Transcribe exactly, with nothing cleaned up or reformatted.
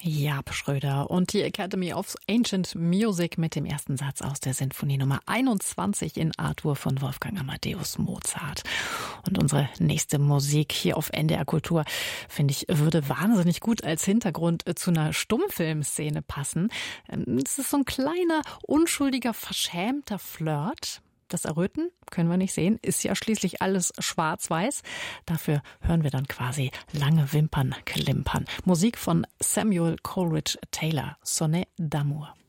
Jaap Schröder und die Academy of Ancient Music mit dem ersten Satz aus der Sinfonie Nummer einundzwanzig in A-Dur von Wolfgang Amadeus Mozart. Und unsere nächste Musik hier auf N D R Kultur, finde ich, würde wahnsinnig gut als Hintergrund zu einer Stummfilmszene passen. Es ist so ein kleiner, unschuldiger, verschämter Flirt. Das Erröten können wir nicht sehen, ist ja schließlich alles schwarz-weiß. Dafür hören wir dann quasi lange Wimpern klimpern. Musik von Samuel Coleridge Taylor, Sonnet d'amour.